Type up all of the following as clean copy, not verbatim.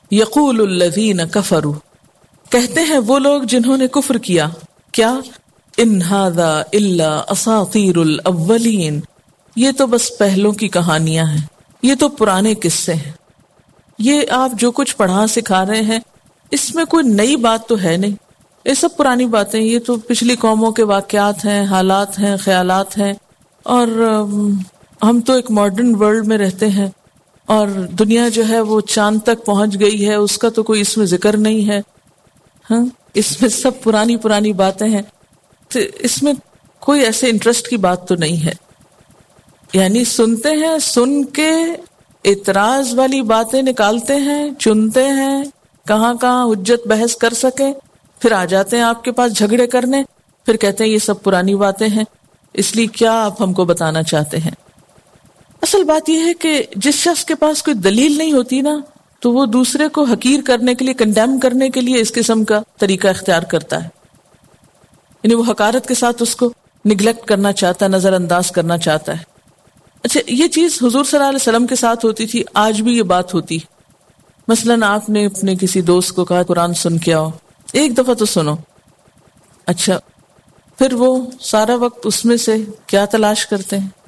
یقول الذین کفروا، کہتے ہیں وہ لوگ جنہوں نے کفر کیا، کیا؟ ان ھذا الا اساطیر الاولین، یہ تو بس پہلوں کی کہانیاں ہیں، یہ تو پرانے قصے ہیں، یہ آپ جو کچھ پڑھا سکھا رہے ہیں اس میں کوئی نئی بات تو ہے نہیں، یہ سب پرانی باتیں، یہ تو پچھلی قوموں کے واقعات ہیں، حالات ہیں، خیالات ہیں، اور ہم تو ایک ماڈرن ورلڈ میں رہتے ہیں اور دنیا جو ہے وہ چاند تک پہنچ گئی ہے، اس کا تو کوئی اس میں ذکر نہیں ہے، ہاں اس میں سب پرانی پرانی باتیں ہیں، تو اس میں کوئی ایسے انٹرسٹ کی بات تو نہیں ہے۔ یعنی سنتے ہیں، سن کے اعتراض والی باتیں نکالتے ہیں، چنتے ہیں کہاں کہاں حجت بحث کر سکیں، پھر آ جاتے ہیں آپ کے پاس جھگڑے کرنے، پھر کہتے ہیں یہ سب پرانی باتیں ہیں، اس لیے کیا آپ ہم کو بتانا چاہتے ہیں؟ اصل بات یہ ہے کہ جس شخص کے پاس کوئی دلیل نہیں ہوتی نا، تو وہ دوسرے کو حقیر کرنے کے لیے، کنڈیم کرنے کے لیے اس قسم کا طریقہ اختیار کرتا ہے، یعنی وہ حقارت کے ساتھ اس کو نگلیکٹ کرنا چاہتا ہے، نظر انداز کرنا چاہتا ہے۔ اچھا، یہ چیز حضور صلی اللہ علیہ وسلم کے ساتھ ہوتی تھی، آج بھی یہ بات ہوتی۔ مثلاً آپ نے اپنے کسی دوست کو کہا قرآن سن کے آؤ، ایک دفعہ تو سنو، اچھا پھر وہ سارا وقت اس میں سے کیا تلاش کرتے ہیں؟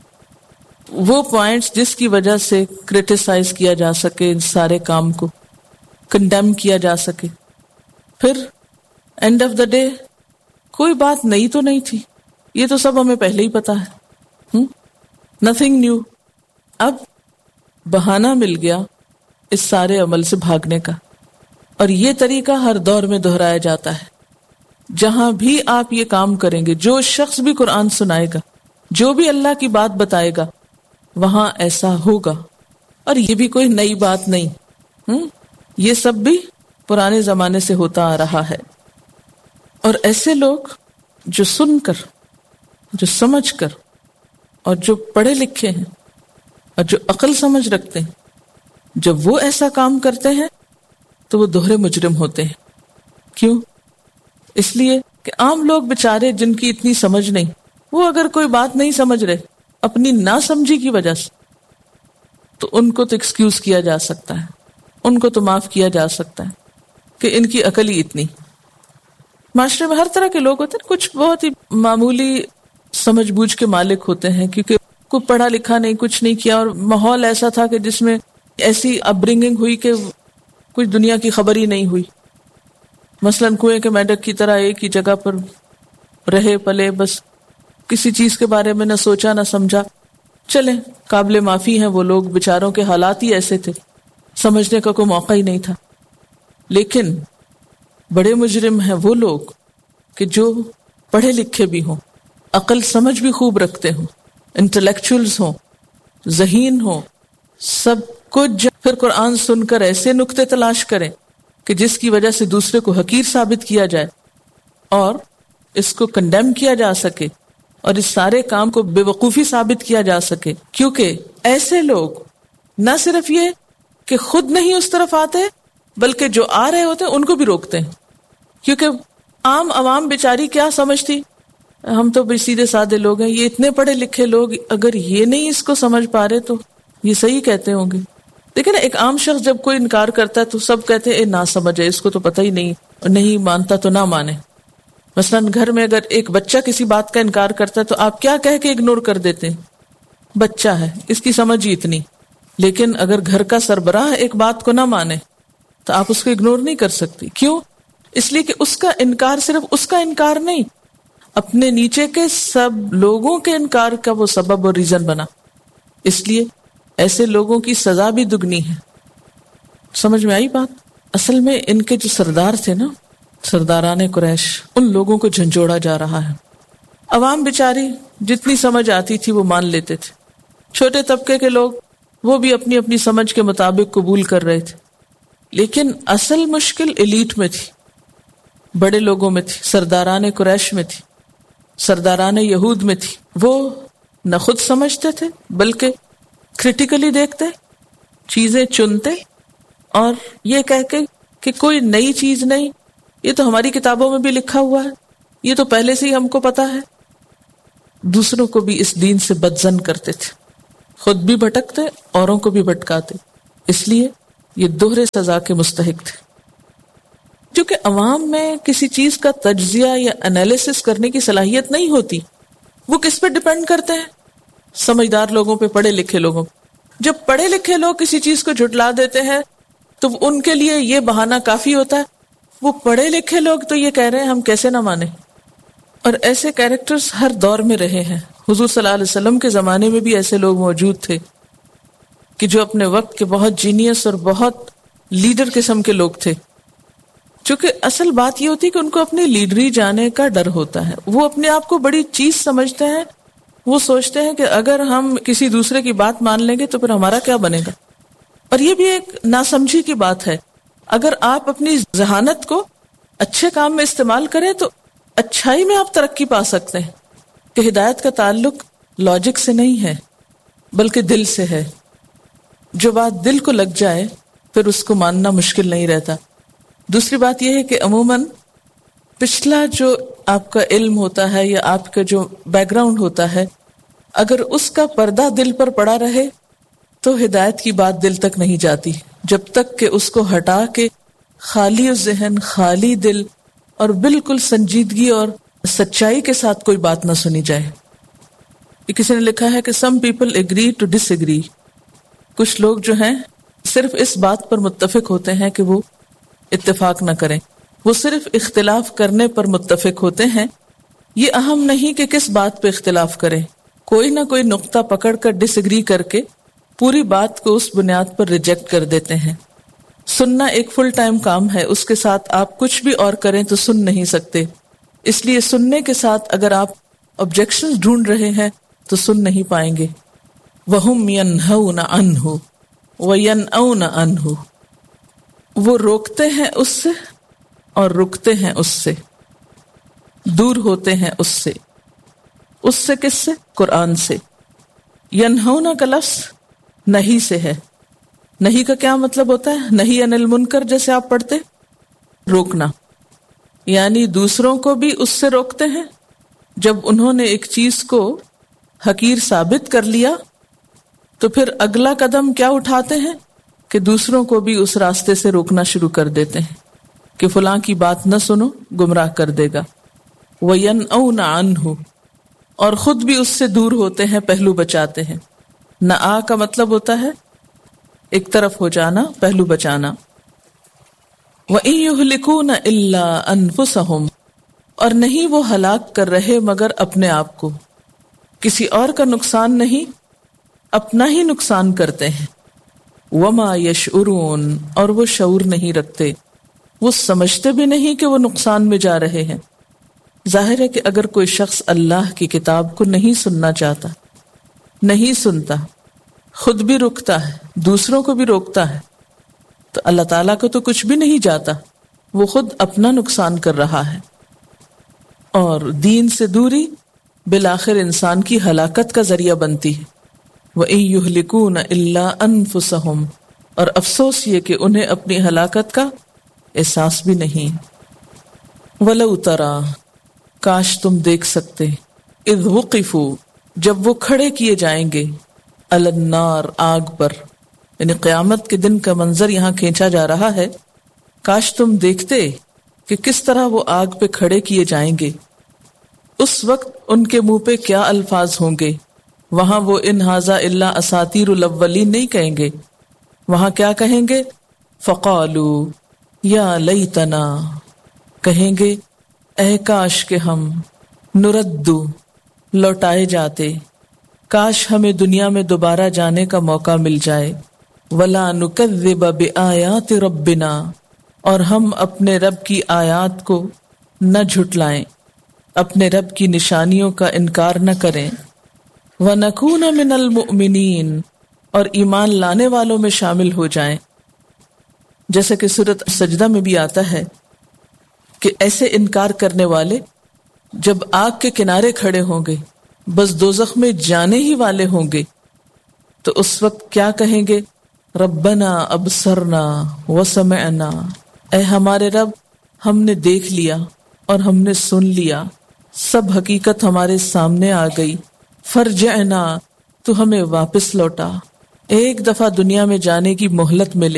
وہ پوائنٹس جس کی وجہ سے کرٹیسائز کیا جا سکے، اس سارے کام کو کنڈیم کیا جا سکے، پھر اینڈ آف دا ڈے کوئی بات نئی تو نہیں تھی، یہ تو سب ہمیں پہلے ہی پتا ہے، نتھنگ نیو۔ اب بہانہ مل گیا اس سارے عمل سے بھاگنے کا، اور یہ طریقہ ہر دور میں دہرایا جاتا ہے۔ جہاں بھی آپ یہ کام کریں گے، جو شخص بھی قرآن سنائے گا، جو بھی اللہ کی بات بتائے گا، وہاں ایسا ہوگا، اور یہ بھی کوئی نئی بات نہیں، یہ سب بھی پرانے زمانے سے ہوتا آ رہا ہے۔ اور ایسے لوگ جو سن کر، جو سمجھ کر، اور جو پڑھے لکھے ہیں اور جو عقل سمجھ رکھتے ہیں، جب وہ ایسا کام کرتے ہیں تو وہ دوہرے مجرم ہوتے ہیں۔ کیوں؟ اس لیے کہ عام لوگ بےچارے جن کی اتنی سمجھ نہیں، وہ اگر کوئی بات نہیں سمجھ رہے اپنی ناسمجھی کی وجہ سے، تو ان کو تو ایکسکیوز کیا جا سکتا ہے، ان کو تو معاف کیا جا سکتا ہے کہ ان کی عقل ہی اتنی۔ معاشرے میں ہر طرح کے لوگ ہوتے ہیں، کچھ بہت ہی معمولی سمجھ بوجھ کے مالک ہوتے ہیں، کیونکہ کوئی پڑھا لکھا نہیں، کچھ نہیں کیا، اور ماحول ایسا تھا کہ جس میں ایسی اپ برنگنگ ہوئی کہ کچھ دنیا کی خبر ہی نہیں ہوئی۔ مثلاً کنویں کے مینڈک کی طرح ایک ہی جگہ پر رہے پلے، بس کسی چیز کے بارے میں نہ سوچا نہ سمجھا۔ چلیں، قابل معافی ہیں وہ لوگ، بیچاروں کے حالات ہی ایسے تھے، سمجھنے کا کوئی موقع ہی نہیں تھا۔ لیکن بڑے مجرم ہیں وہ لوگ کہ جو پڑھے لکھے بھی ہوں، عقل سمجھ بھی خوب رکھتے ہوں، انٹلیکچوئلز ہوں، ذہین ہوں، سب کچھ، پھر قرآن سن کر ایسے نکتے تلاش کریں کہ جس کی وجہ سے دوسرے کو حقیر ثابت کیا جائے اور اس کو کنڈیم کیا جا سکے، اور اس سارے کام کو بے وقوفی ثابت کیا جا سکے۔ کیونکہ ایسے لوگ نہ صرف یہ کہ خود نہیں اس طرف آتے، بلکہ جو آ رہے ہوتے ہیں ان کو بھی روکتے ہیں۔ کیونکہ عام عوام بیچاری کیا سمجھتی، ہم تو بھی سیدھے سادے لوگ ہیں، یہ اتنے پڑھے لکھے لوگ اگر یہ نہیں اس کو سمجھ پا رہے تو یہ صحیح کہتے ہوں گے۔ لیکن ایک عام شخص جب کوئی انکار کرتا ہے تو سب کہتے ہیں اے نہ سمجھ ہے، اس کو تو پتہ ہی نہیں، نہیں مانتا تو نہ مانے۔ مثلاً گھر میں اگر ایک بچہ کسی بات کا انکار کرتا ہے تو آپ کیا کہہ کے اگنور کر دیتے ہیں؟ بچہ ہے، اس کی سمجھ ہی اتنی۔ لیکن اگر گھر کا سربراہ ایک بات کو نہ مانے تو آپ اس کو اگنور نہیں کر سکتی۔ کیوں؟ اس لیے کہ اس کا انکار صرف اس کا انکار نہیں، اپنے نیچے کے سب لوگوں کے انکار کا وہ سبب اور ریزن بنا۔ اس لیے ایسے لوگوں کی سزا بھی دگنی ہے۔ سمجھ میں آئی بات؟ اصل میں ان کے جو سردار تھے نا، سرداران قریش، ان لوگوں کو جھنجھوڑا جا رہا ہے۔ عوام بیچاری جتنی سمجھ آتی تھی وہ مان لیتے تھے، چھوٹے طبقے کے لوگ وہ بھی اپنی اپنی سمجھ کے مطابق قبول کر رہے تھے۔ لیکن اصل مشکل ایلیٹ میں تھی، بڑے لوگوں میں تھی، سرداران قریش میں تھی، سرداران یہود میں تھی۔ وہ نہ خود سمجھتے تھے بلکہ کریٹیکلی دیکھتے، چیزیں چنتے، اور یہ کہہ کے کہ کوئی نئی چیز نہیں، یہ تو ہماری کتابوں میں بھی لکھا ہوا ہے، یہ تو پہلے سے ہی ہم کو پتا ہے۔ دوسروں کو بھی اس دین سے بدظن کرتے تھے، خود بھی بھٹکتے، اوروں کو بھی بھٹکاتے۔ اس لیے یہ دوہرے سزا کے مستحق تھے. کیونکہ عوام میں کسی چیز کا تجزیہ یا انالیسس کرنے کی صلاحیت نہیں ہوتی. وہ کس پہ ڈیپینڈ کرتے ہیں؟ سمجھدار لوگوں پہ، پڑھے لکھے لوگوں پہ. جب پڑھے لکھے لوگ کسی چیز کو جھٹلا دیتے ہیں تو ان کے لیے یہ بہانہ کافی ہوتا ہے. وہ پڑھے لکھے لوگ تو یہ کہہ رہے ہیں ہم کیسے نہ مانیں. اور ایسے کیریکٹرز ہر دور میں رہے ہیں. حضور صلی اللہ علیہ وسلم کے زمانے میں بھی ایسے لوگ موجود تھے کہ جو اپنے وقت کے بہت جینیس اور بہت لیڈر قسم کے لوگ تھے. چونکہ اصل بات یہ ہوتی ہے کہ ان کو اپنی لیڈری جانے کا ڈر ہوتا ہے. وہ اپنے آپ کو بڑی چیز سمجھتے ہیں. وہ سوچتے ہیں کہ اگر ہم کسی دوسرے کی بات مان لیں گے تو پھر ہمارا کیا بنے گا. اور یہ بھی ایک ناسمجھی کی بات ہے. اگر آپ اپنی ذہانت کو اچھے کام میں استعمال کریں تو اچھائی میں آپ ترقی پا سکتے ہیں. کہ ہدایت کا تعلق لاجک سے نہیں ہے بلکہ دل سے ہے. جو بات دل کو لگ جائے پھر اس کو ماننا مشکل نہیں رہتا. دوسری بات یہ ہے کہ عموماً پچھلا جو آپ کا علم ہوتا ہے یا آپ کا جو بیک گراؤنڈ ہوتا ہے، اگر اس کا پردہ دل پر پڑا رہے تو ہدایت کی بات دل تک نہیں جاتی، جب تک کہ اس کو ہٹا کے خالی ذہن، خالی دل اور بالکل سنجیدگی اور سچائی کے ساتھ کوئی بات نہ سنی جائے. کسی نے لکھا ہے کہ some people agree to disagree. کچھ لوگ جو ہیں صرف اس بات پر متفق ہوتے ہیں کہ وہ اتفاق نہ کریں. وہ صرف اختلاف کرنے پر متفق ہوتے ہیں. یہ اہم نہیں کہ کس بات پہ اختلاف کریں، کوئی نہ کوئی نقطہ پکڑ کر ڈس ایگری کر کے پوری بات کو اس بنیاد پر ریجیکٹ کر دیتے ہیں. سننا ایک فل ٹائم کام ہے، اس کے ساتھ آپ کچھ بھی اور کریں تو سن نہیں سکتے. اس لیے سننے کے ساتھ اگر آپ آبجیکشنز ڈھونڈ رہے ہیں تو سن نہیں پائیں گے. وَهُمْ يَنْهَوْنَ عَنْهُ وَيَنْأَوْنَ عَنْهُ. وہ روکتے ہیں اس سے اور رکتے ہیں اس سے، دور ہوتے ہیں اس سے. اس سے کس سے؟ قرآن سے. ینہونا کا لفظ نہیں سے ہے. نہیں کا کیا مطلب ہوتا ہے؟ نہیں عن المنکر جیسے آپ پڑھتے، روکنا. یعنی دوسروں کو بھی اس سے روکتے ہیں. جب انہوں نے ایک چیز کو حقیر ثابت کر لیا تو پھر اگلا قدم کیا اٹھاتے ہیں کہ دوسروں کو بھی اس راستے سے روکنا شروع کر دیتے ہیں کہ فلاں کی بات نہ سنو، گمراہ کر دے گا. وَيَنْأَوْنَ عَنْهُ. اور خود بھی اس سے دور ہوتے ہیں، پہلو بچاتے ہیں. نآ کا مطلب ہوتا ہے ایک طرف ہو جانا، پہلو بچانا. وَإِن يُهْلِكُونَ إِلَّا أَنفُسَهُمْ. اور نہیں وہ ہلاک کر رہے مگر اپنے آپ کو، کسی اور کا نقصان نہیں، اپنا ہی نقصان کرتے ہیں. وَمَا يَشْعُرُونَ. اور وہ شعور نہیں رکھتے، وہ سمجھتے بھی نہیں کہ وہ نقصان میں جا رہے ہیں. ظاہر ہے کہ اگر کوئی شخص اللہ کی کتاب کو نہیں سننا چاہتا، نہیں سنتا، خود بھی رکتا ہے، دوسروں کو بھی روکتا ہے، تو اللہ تعالیٰ کو تو کچھ بھی نہیں جاتا، وہ خود اپنا نقصان کر رہا ہے. اور دین سے دوری بالآخر انسان کی ہلاکت کا ذریعہ بنتی ہے. وَإِن يُهْلِكُونَ إِلَّا أَنفُسَهُمْ. اور افسوس یہ کہ انہیں اپنی ہلاکت کا احساس بھی نہیں. وَلَوْ تَرَى. کاش تم دیکھ سکتے، اذ وقفوا. جب وہ کھڑے کیے جائیں گے، علی النار. آگ پر. یعنی قیامت کے دن کا منظر یہاں کھینچا جا رہا ہے. کاش تم دیکھتے کہ کس طرح وہ آگ پہ کھڑے کیے جائیں گے. اس وقت ان کے منہ پہ کیا الفاظ ہوں گے. وہاں وہ ان ھذا الا اساطیر الاولین نہیں کہیں گے. وہاں کیا کہیں گے؟ فقالوا یا لیتنا. کہیں گے اے کاش کہ ہم نردو لوٹائے جاتے، کاش ہمیں دنیا میں دوبارہ جانے کا موقع مل جائے. ولا نکذب بآیات ربنا. اور ہم اپنے رب کی آیات کو نہ جھٹلائیں، اپنے رب کی نشانیوں کا انکار نہ کریں. وَنَكُونَ مِنَ الْمُؤْمِنِينَ. اور ایمان لانے والوں میں شامل ہو جائیں. جیسے کہ سورۃ سجدہ میں بھی آتا ہے کہ ایسے انکار کرنے والے جب آگ کے کنارے کھڑے ہوں گے، بس دوزخ میں جانے ہی والے ہوں گے، تو اس وقت کیا کہیں گے؟ ربنا ابصرنا وسمعنا. اے ہمارے رب، ہم نے دیکھ لیا اور ہم نے سن لیا، سب حقیقت ہمارے سامنے آ گئی. فرجعنا. تو ہمیں واپس لوٹا، ایک دفعہ دنیا میں جانے کی مہلت ملے.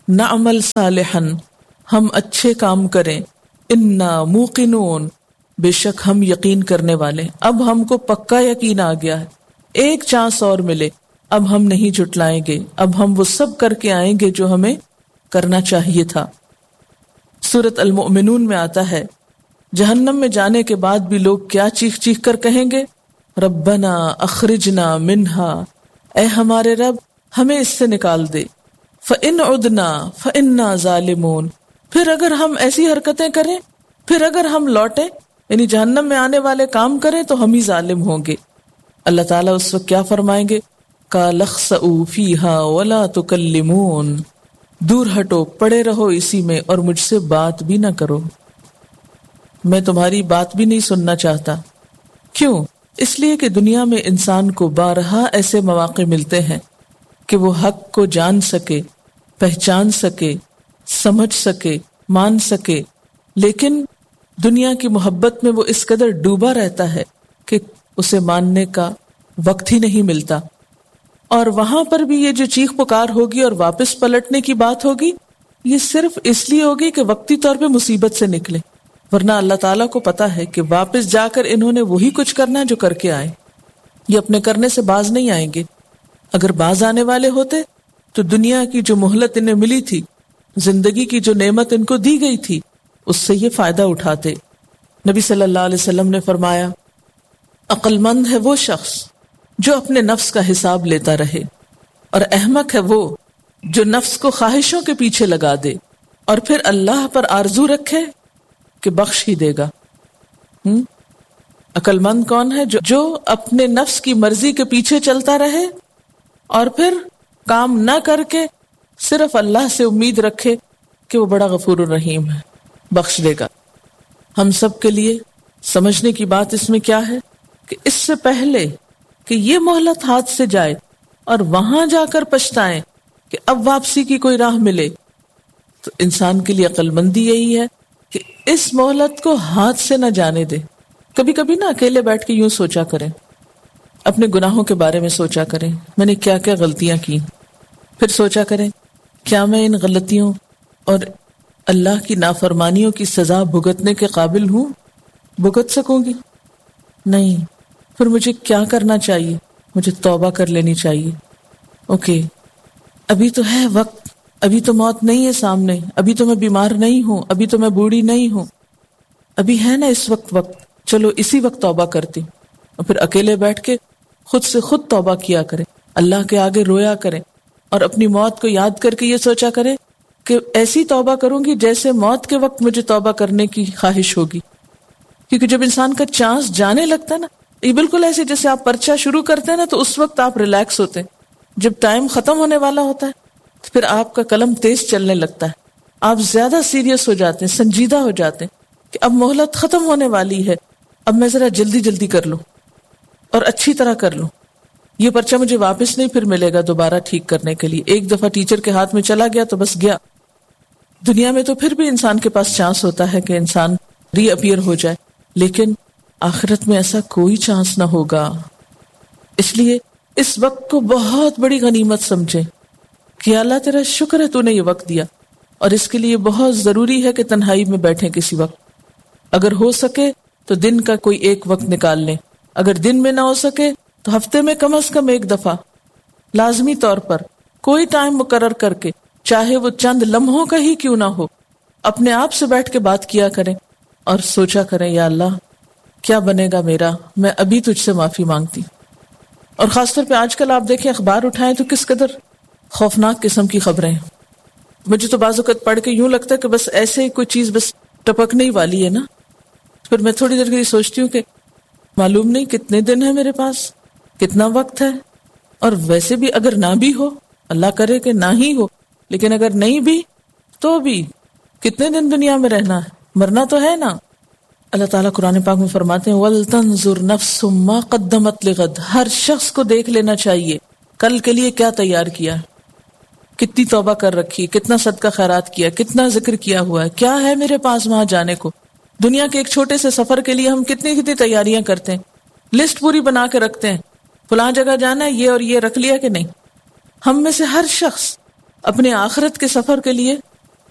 نعمل صالحا، ہم اچھے کام کریں، انا موقنون، بے شک ہم یقین کرنے والے. اب ہم کو پکا یقین آ گیا ہے، ایک چانس اور ملے اب ہم نہیں جھٹلائیں گے، اب ہم وہ سب کر کے آئیں گے جو ہمیں کرنا چاہیے تھا. سورۃ المؤمنون میں آتا ہے جہنم میں جانے کے بعد بھی لوگ کیا چیخ چیخ کر کہیں گے، ربنا اخرجنا منہا، اے ہمارے رب ہمیں اس سے نکال دے، فإن عدنا فإنا ظالمون، پھر اگر ہم ایسی حرکتیں کریں، پھر اگر ہم لوٹیں، یعنی جہنم میں آنے والے کام کریں تو ہم ہی ظالم ہوں گے. اللہ تعالیٰ اس وقت کیا فرمائیں گے، قَالَ اخْسَئُوا فِيهَا وَلَا تُكَلِّمُونَ، دور ہٹو، پڑے رہو اسی میں اور مجھ سے بات بھی نہ کرو، میں تمہاری بات بھی نہیں سننا چاہتا. کیوں؟ اس لیے کہ دنیا میں انسان کو بارہا ایسے مواقع ملتے ہیں کہ وہ حق کو جان سکے، پہچان سکے، سمجھ سکے، مان سکے، لیکن دنیا کی محبت میں وہ اس قدر ڈوبا رہتا ہے کہ اسے ماننے کا وقت ہی نہیں ملتا. اور وہاں پر بھی یہ جو چیخ پکار ہوگی اور واپس پلٹنے کی بات ہوگی، یہ صرف اس لیے ہوگی کہ وقتی طور پہ مصیبت سے نکلے، ورنہ اللہ تعالیٰ کو پتا ہے کہ واپس جا کر انہوں نے وہی کچھ کرنا جو کر کے آئے، یہ اپنے کرنے سے باز نہیں آئیں گے. اگر باز آنے والے ہوتے تو دنیا کی جو مہلت انہیں ملی تھی، زندگی کی جو نعمت ان کو دی گئی تھی، اس سے یہ فائدہ اٹھاتے. نبی صلی اللہ علیہ وسلم نے فرمایا، عقل مند ہے وہ شخص جو اپنے نفس کا حساب لیتا رہے، اور احمق ہے وہ جو نفس کو خواہشوں کے پیچھے لگا دے اور پھر اللہ پر آرزو رکھے کہ بخش ہی دے گا. عقل مند کون ہے؟ جو اپنے نفس کی مرضی کے پیچھے چلتا رہے اور پھر کام نہ کر کے صرف اللہ سے امید رکھے کہ وہ بڑا غفور الرحیم ہے، بخش دے گا. ہم سب کے لیے سمجھنے کی بات اس میں کیا ہے کہ اس سے پہلے کہ یہ مہلت ہاتھ سے جائے اور وہاں جا کر پچھتائیں کہ اب واپسی کی کوئی راہ ملے، تو انسان کے لیے عقل مندی یہی ہے کہ اس مہلت کو ہاتھ سے نہ جانے دے. کبھی کبھی نہ اکیلے بیٹھ کے یوں سوچا کریں، اپنے گناہوں کے بارے میں سوچا کریں، میں نے کیا کیا غلطیاں کی، پھر سوچا کریں کیا میں ان غلطیوں اور اللہ کی نافرمانیوں کی سزا بھگتنے کے قابل ہوں؟ بھگت سکوں گی؟ نہیں. پھر مجھے کیا کرنا چاہیے؟ مجھے توبہ کر لینی چاہیے. اوکے، ابھی تو ہے وقت، ابھی تو موت نہیں ہے سامنے، ابھی تو میں بیمار نہیں ہوں، ابھی تو میں بوڑھی نہیں ہوں، ابھی ہے نا اس وقت، چلو اسی وقت توبہ کرتی. اور پھر اکیلے بیٹھ کے خود سے خود توبہ کیا کرے، اللہ کے آگے رویا کرے اور اپنی موت کو یاد کر کے یہ سوچا کرے کہ ایسی توبہ کروں گی جیسے موت کے وقت مجھے توبہ کرنے کی خواہش ہوگی. کیونکہ جب انسان کا چانس جانے لگتا ہے نا، یہ بالکل ایسے جیسے آپ پرچہ شروع کرتے ہیں نا تو اس وقت آپ ریلیکس ہوتے ہیں، جب ٹائم ختم ہونے والا ہوتا ہے تو پھر آپ کا قلم تیز چلنے لگتا ہے، آپ زیادہ سیریس ہو جاتے ہیں، سنجیدہ ہو جاتے ہیں کہ اب مہلت ختم ہونے والی ہے، اب میں ذرا جلدی کر لوں اور اچھی طرح کر لوں. یہ پرچہ مجھے واپس نہیں پھر ملے گا دوبارہ ٹھیک کرنے کے لیے، ایک دفعہ ٹیچر کے ہاتھ میں چلا گیا تو بس گیا. دنیا میں تو پھر بھی انسان کے پاس چانس ہوتا ہے کہ انسان ری اپیئر ہو جائے، لیکن آخرت میں ایسا کوئی چانس نہ ہوگا. اس لیے اس وقت کو بہت بڑی غنیمت سمجھیں کہ اللہ تیرا شکر ہے تو نے یہ وقت دیا، اور اس کے لیے بہت ضروری ہے کہ تنہائی میں بیٹھیں کسی وقت. اگر ہو سکے تو دن کا کوئی ایک وقت نکال لیں، اگر دن میں نہ ہو سکے تو ہفتے میں کم از کم ایک دفعہ لازمی طور پر کوئی ٹائم مقرر کر کے، چاہے وہ چند لمحوں کا ہی کیوں نہ ہو، اپنے آپ سے بیٹھ کے بات کیا کریں اور سوچا کریں یا اللہ کیا بنے گا میرا، میں ابھی تجھ سے معافی مانگتی. اور خاص طور پہ آج کل آپ دیکھیں اخبار اٹھائیں تو کس قدر خوفناک قسم کی خبریں ہیں. مجھے تو بعض اوقات پڑھ کے یوں لگتا ہے کہ بس ایسے ہی کوئی چیز بس ٹپکنے ہی والی ہے نا. پھر میں تھوڑی دیر کے لیے سوچتی ہوں کہ معلوم نہیں کتنے دن ہے میرے پاس، کتنا وقت ہے، اور ویسے بھی اگر نہ بھی ہو، اللہ کرے کہ نہ ہی ہو، لیکن اگر نہیں بھی تو بھی کتنے دن دنیا میں رہنا ہے، مرنا تو ہے نا. اللہ تعالیٰ قرآن پاک میں فرماتے ہیں وَلْتَنْظُرْ نَفْسٌ مَا قَدَّمَتْ لِغَدٍ، ہر شخص کو دیکھ لینا چاہیے کل کے لیے کیا تیار کیا، کتنی توبہ کر رکھی، کتنا صدقہ خیرات کیا، کتنا ذکر کیا ہوا ہے، کیا ہے میرے پاس وہاں جانے کو. دنیا کے ایک چھوٹے سے سفر کے لیے ہم کتنی تیاریاں کرتے ہیں، لسٹ پوری بنا کے رکھتے ہیں، فلاں جگہ جانا ہے، یہ اور یہ رکھ لیا کہ نہیں. ہم میں سے ہر شخص اپنے آخرت کے سفر کے لیے